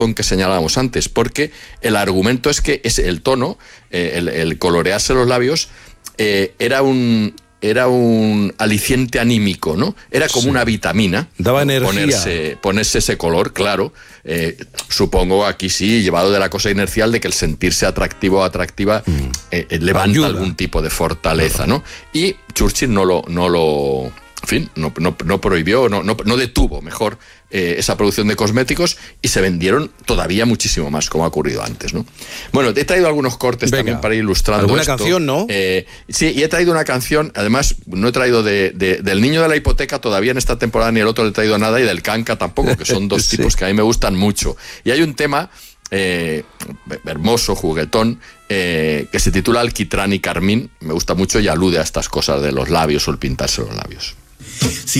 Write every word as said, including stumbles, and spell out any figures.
que señalábamos antes, porque el argumento es que es el tono, eh, el, el colorearse los labios, eh, era un era un aliciente anímico, ¿no? Era como sí. una vitamina. Daba ¿no? energía. Ponerse, ponerse ese color, claro. Eh, supongo aquí sí, llevado de la cosa inercial de que el sentirse atractivo o atractiva mm. eh, levanta Ayuda. algún tipo de fortaleza, ¿no? Y Churchill no lo... No lo En fin, no, no, no prohibió, no, no, no detuvo, mejor, eh, esa producción de cosméticos, y se vendieron todavía muchísimo más, como ha ocurrido antes, ¿no? Bueno, he traído algunos cortes Venga. también para ir ilustrando ¿Alguna esto. canción, no? Eh, sí, y he traído una canción, además, no he traído de, de, del Niño de la Hipoteca todavía en esta temporada, ni el otro le he traído nada, y del Canca tampoco, que son dos sí. tipos que a mí me gustan mucho. Y hay un tema... Eh, hermoso, juguetón, eh, que se titula Alquitrán y Carmín. Me gusta mucho y alude a estas cosas de los labios o el pintarse los labios. Sí.